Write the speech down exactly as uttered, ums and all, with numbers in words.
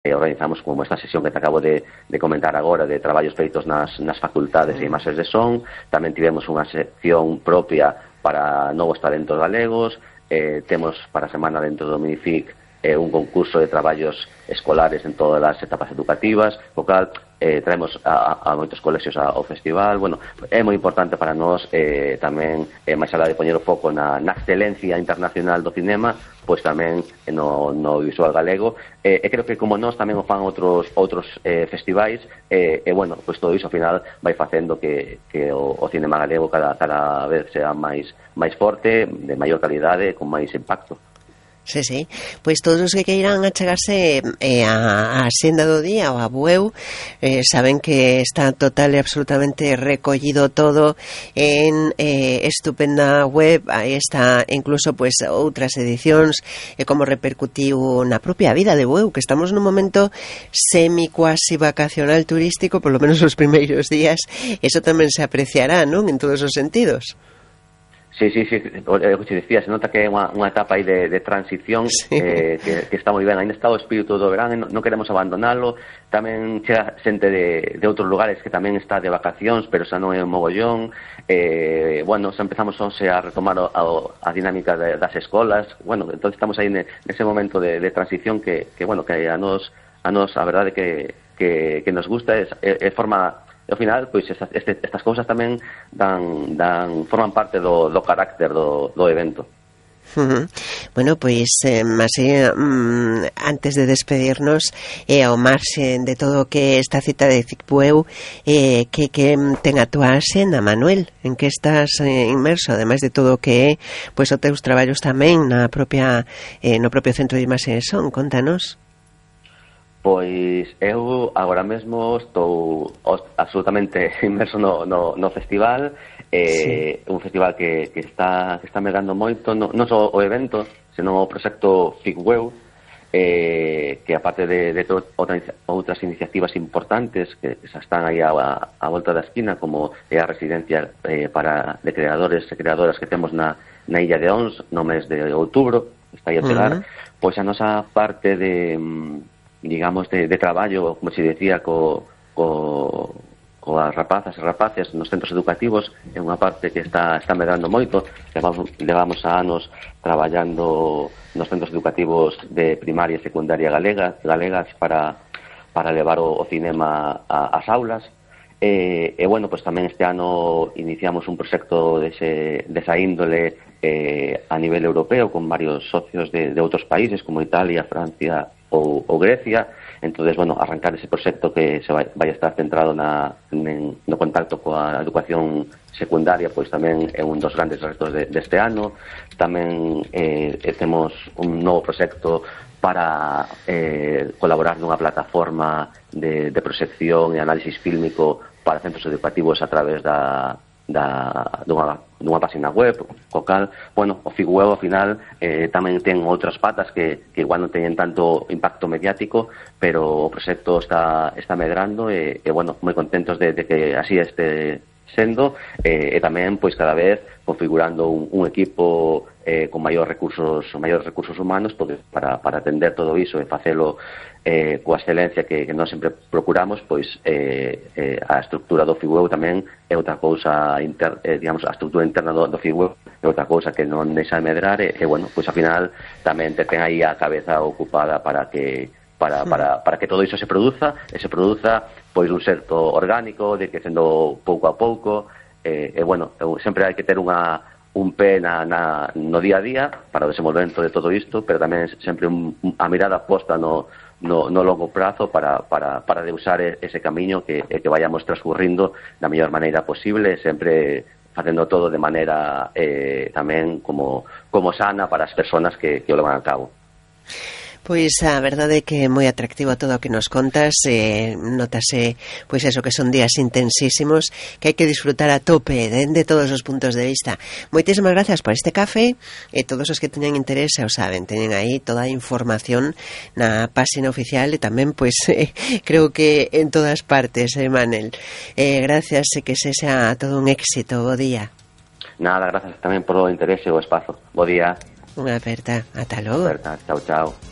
eh, organizamos como esta sesión que te acabo de, de comentar agora de traballos feitos nas, nas facultades e imaxes de son. Tamén tivemos unha sección propia para novos talentos galegos. Eh, temos para a semana dentro do Minific eh, un concurso de traballos escolares en todas as etapas educativas, o cal eh, traemos a, a moitos colexios ao festival. Bueno, é moi importante para nós eh, tamén, eh, máis alá de poñer o foco na, na excelencia internacional do cinema, pois tamén no, no visual galego, eh, e creo que como nós tamén o fan outros outros eh, festivais, e eh, eh, bueno, pois todo iso ao final vai facendo que, que o, o cinema galego cada, cada vez sea máis máis forte, de maior calidade, con máis impacto. Sí, sí, pois todos os que queiran achegarse eh, a, a senda do día ou a Bueu, eh, saben que está total e absolutamente recollido todo en eh, estupenda web. Aí está incluso pois outras edicións e eh, como repercutiu na propia vida de Bueu, que estamos nun momento semi cuasi vacacional turístico, polo menos os primeiros días. Eso tamén se apreciará, non? En todos os sentidos. Sí, sí, sí, o que te decía, se nota que é unha, unha etapa aí de, de transición, sí. eh, que, que está moi ben, ainda está o espírito do verán, non, non queremos abandonalo. Tamén chega xente de, de outros lugares que tamén está de vacacións, pero xa non é un mogollón. Eh, bueno, xa empezamos onse a retomar o, a, a dinámica de, das escolas. Bueno, entón estamos aí nese momento de, de transición que, que, bueno, que a nos, a nos a verdade que, que, que nos gusta, é, é forma... Ao final, pois estas, estas cousas tamén dan, dan forman parte do, do carácter do, do evento. Uh-huh. Bueno, pois eh, así, um, antes de despedirnos, e eh, ao marxe de todo o que esta cita de Cicbueu, eh, que, que ten a túa axenda, Manuel? En que estás eh, inmerso, ademais de todo o que é pois os teus traballos tamén na propia, eh, no propio Centro de Imaxe de Son? Contanos. Pois eu agora mesmo estou absolutamente inmerso no, no, no festival, eh, sí. Un festival que, que está que está medando moito, non, non só o evento, senón o proxecto Cicbueu, eh, que aparte de, de to, outras, outras iniciativas importantes que xa están aí a, a volta da esquina, como é a residencia eh, para de creadores e creadoras que temos na, na Illa de Ons no mes de outubro, está aí a chegar, uh-huh. Pois a nosa parte de... digamos, de, de traballo, como se decía, co, co, coas rapazas e rapaces nos centros educativos, é unha parte que está, está medrando moito. Levamos, levamos a anos traballando nos centros educativos de primaria e secundaria galega, galegas para, para levar o, o cinema a, ás aulas. E, e, bueno, pues tamén este ano iniciamos un proxecto dese, desa índole eh, a nivel europeo, con varios socios de, de outros países, como Italia, Francia ou, ou Grecia. Entonces, bueno, arrancar ese proxecto que se vai, vai a estar centrado na, en, no contacto coa educación secundaria, pois tamén é un dos grandes retos de, deste ano. Tamén eh, temos un novo proxecto para eh, colaborar nunha plataforma de, de proxección e análisis fílmico para centros educativos a través da, da, dunha, dunha página web, co cal, bueno, o Cicbueu ao final eh, tamén ten outras patas que, que igual non teñen tanto impacto mediático, pero o proxecto está, está medrando e, e, bueno, moi contentos de, de que así este sendo, eh, e tamén, pois, cada vez configurando un, un equipo eh, con maiores recursos, maiores recursos humanos, porque para, para atender todo iso e facelo eh, coa excelencia que, que nós sempre procuramos, pois eh, eh, a estructura do Cicbueu tamén é outra cousa, inter, eh, digamos, a estructura interna do, do Cicbueu é outra cousa que non deixa de medrar, e, e bueno, pois ao final tamén te ten aí a cabeza ocupada para que para, para, para que todo iso se produza, e se produza pois un xerto orgánico, de que sendo pouco a pouco, e, e bueno, sempre hai que ter unha un pé na, na, no día a día para o desenvolvemento de todo isto, pero tamén sempre un, a mirada posta no, no, no longo prazo para, para, para de usar ese camiño que, que vayamos transcurrindo da mellor maneira posible, sempre facendo todo de maneira eh, tamén como, como sana para as persoas que, que o levan a cabo. Pois a verdade é que é moi atractivo todo o que nos contas, eh, notase pois eso, que son días intensísimos que hai que disfrutar a tope de, de todos os puntos de vista. Moitísimas gracias por este café, e todos os que teñan interese o saben, teñen aí toda a información na páxina oficial e tamén pois eh, creo que en todas partes, eh, Manel. Eh, gracias e que se xa todo un éxito. Bo día. Nada, gracias tamén por o interese e o espazo. Bo día. Unha aperta. Ata logo. Aperta. Chao, chao.